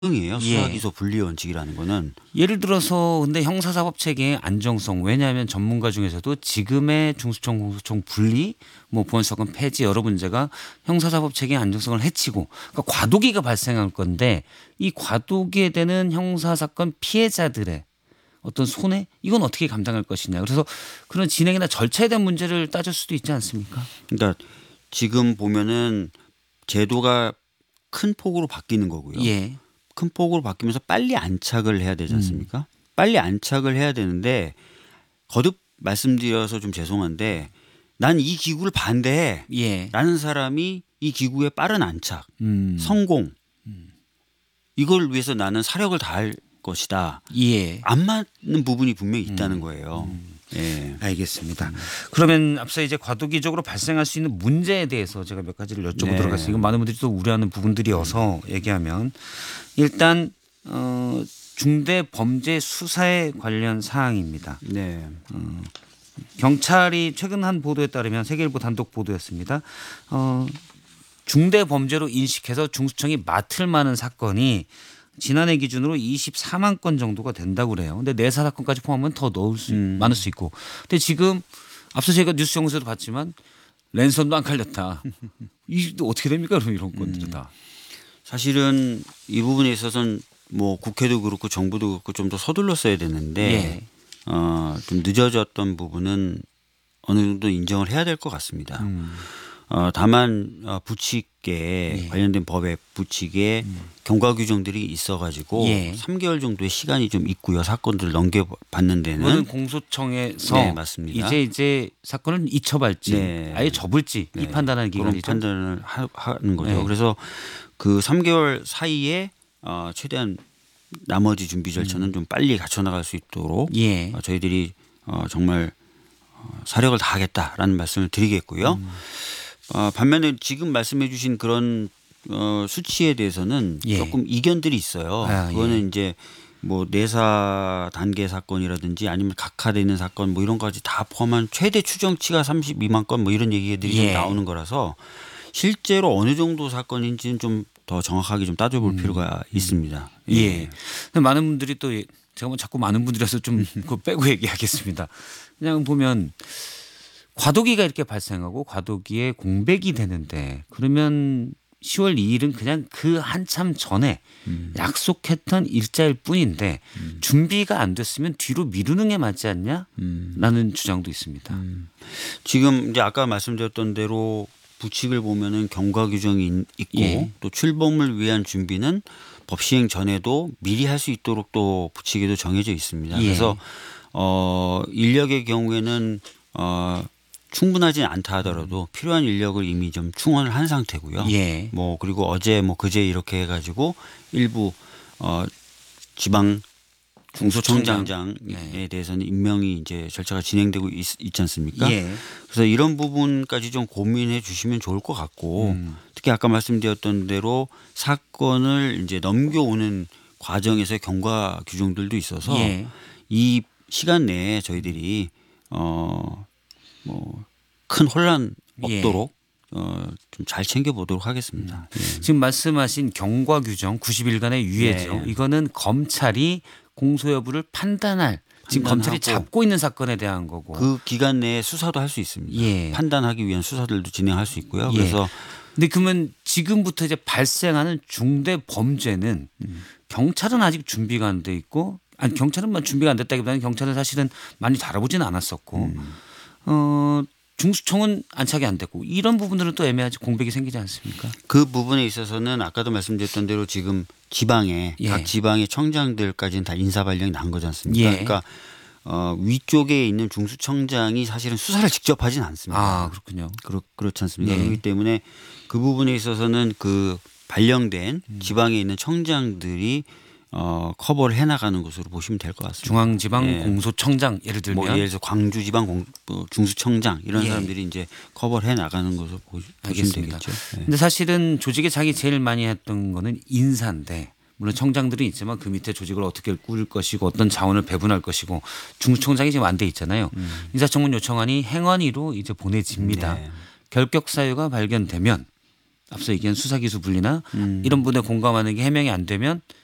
이에요. 예. 수사기소 분리 원칙이라는 거는. 예를 들어서 근데 형사사법 체계의 안정성, 왜냐하면 전문가 중에서도 지금의 중수청 공소청 분리, 뭐 보안수사권 폐지 여러 문제가 형사사법 체계의 안정성을 해치고, 그러니까 과도기가 발생할 건데 이 과도기에 대한 형사사건 피해자들의 어떤 손해, 이건 어떻게 감당할 것이냐. 그래서 그런 진행이나 절차에 대한 문제를 따질 수도 있지 않습니까? 그러니까 지금 보면은 제도가 큰 폭으로 바뀌는 거고요. 예. 큰 폭으로 바뀌면서 빨리 안착을 해야 되지 않습니까? 빨리 안착을 해야 되는데 거듭 말씀드려서 좀 죄송한데 난 이 기구를 반대해 예. 라는 사람이 이 기구의 빠른 안착, 음. 성공 이걸 위해서 나는 사력을 다할 것이다. 예. 안 맞는 부분이 분명히 있다는 거예요. 예. 알겠습니다. 그러면 앞서 이제 과도기적으로 발생할 수 있는 문제에 대해서 제가 몇 가지를 여쭤보도록 네. 하겠습니다. 이건 많은 분들이 또 우려하는 부분들이어서 얘기하면 일단 중대 범죄 수사에 관련 사항입니다. 네. 경찰이 최근 한 보도에 따르면 세계일보 단독 보도였습니다. 중대 범죄로 인식해서 중수청이 맡을 만한 사건이 지난해 기준으로 24만 건 정도가 된다고 그래요. 근데 내사 사건까지 포함하면 더 많을 수 있고. 근데 지금 앞서 제가 뉴스 정보에서도 봤지만 랜선도 안 깔렸다. 이게 또 어떻게 됩니까? 그럼 이런 건들 다. 사실은 이 부분에 있어서는 뭐 국회도 그렇고 정부도 그렇고 좀 더 서둘렀어야 되는데 예. 좀 늦어졌던 부분은 어느 정도 인정을 해야 될 것 같습니다. 다만 부칙에 관련된 법의 부칙에 경과 규정들이 있어가지고 예. 3개월 정도의 시간이 좀 있고요. 사건들을 넘겨받는 데는. 그거는 공소청에서 네, 맞습니다. 이제 사건을 잊혀발지 네. 아예 접을지 이 판단하는 그런 기간이죠. 판단을 하는 거죠. 네. 그래서 그 3개월 사이에 최대한 나머지 준비 절차는 좀 빨리 갖춰 나갈 수 있도록 예. 저희들이 정말 사력을 다하겠다라는 말씀을 드리겠고요. 반면에 지금 말씀해 주신 그런 수치에 대해서는 예. 조금 이견들이 있어요. 그거는 예. 이제 뭐 내사 단계 사건이라든지 아니면 각하되는 사건 뭐 이런 거까지 다 포함한 최대 추정치가 32만 건 뭐 이런 얘기들이 좀 예. 나오는 거라서 실제로 어느 정도 사건인지는 좀 더 정확하게 좀 따져볼 필요가 있습니다. 예. 근데 많은 분들이 또 제가 뭐 자꾸 많은 분들이라서 좀 그거 빼고 얘기하겠습니다. 그냥 보면 과도기가 이렇게 발생하고 과도기에 공백이 되는데 그러면 10월 2일은 그냥 그 한참 전에 약속했던 일자일 뿐인데 준비가 안 됐으면 뒤로 미루는 게 맞지 않냐라는 주장도 있습니다. 지금 이제 아까 말씀드렸던 대로 부칙을 보면은 경과 규정이 있고 예. 또 출범을 위한 준비는 법 시행 전에도 미리 할 수 있도록 또 부칙에도 정해져 있습니다. 예. 그래서 인력의 경우에는 충분하지 않다 하더라도 필요한 인력을 이미 좀 충원을 한 상태고요. 예. 뭐 그리고 어제 뭐 그제 이렇게 해가지고 일부 지방 중소청장에 대해서는 임명이 이제 절차가 진행되고 있지 않습니까? 예. 그래서 이런 부분까지 좀 고민해 주시면 좋을 것 같고 특히 아까 말씀드렸던 대로 사건을 이제 넘겨오는 과정에서의 경과 규정들도 있어서 예. 이 시간 내에 저희들이 뭐 큰 혼란 없도록 좀 잘 챙겨보도록 하겠습니다. 지금 말씀하신 경과 규정 90일간의 유예죠. 네. 이거는 검찰이 공소 여부를 판단할 지금 검찰이 판단하고 잡고 있는 사건에 대한 거고. 그 기간 내에 수사도 할 수 있습니다. 예. 판단하기 위한 수사들도 진행할 수 있고요. 예. 그래서 근데 그러면 지금부터 이제 발생하는 중대 범죄는 경찰은 아직 준비가 안 돼 있고, 아니 경찰은 준비가 안 됐다기보다는 경찰은 사실은 많이 다뤄보지는 않았었고, 중수청은 안착이 안 됐고 이런 부분들은 또 애매하지 공백이 생기지 않습니까? 그 부분에 있어서는 아까도 말씀드렸던 대로 지금 지방에 예. 각 지방의 청장들까지는 다 인사 발령이 난 거지 않습니까? 예. 그러니까 위쪽에 있는 중수청장이 사실은 수사를 직접 하진 않습니다. 아 그렇군요. 그렇지 않습니까? 예. 그렇기 때문에 그 부분에 있어서는 그 발령된 지방에 있는 청장들이 커버를 해나가는 것으로 보시면 될 것 같습니다. 중앙지방 예. 공소청장 예를 들면 뭐 예를 들어서 광주지방 중수청장 이런 예. 사람들이 이제 커버를 해나가는 것으로 보시면 알겠습니다. 되겠죠. 예. 근데 사실은 조직에 자기 제일 많이 했던 거는 인사인데 물론 청장들이 있지만 그 밑에 조직을 어떻게 꾸릴 것이고 어떤 자원을 배분할 것이고 중수청장이 지금 안 돼 있잖아요. 인사청문 요청안이 행안위로 이제 보내집니다. 네. 결격 사유가 발견되면 앞서 얘기한 수사기소 분리나 이런 분에 공감하는 게 해명이 안 되면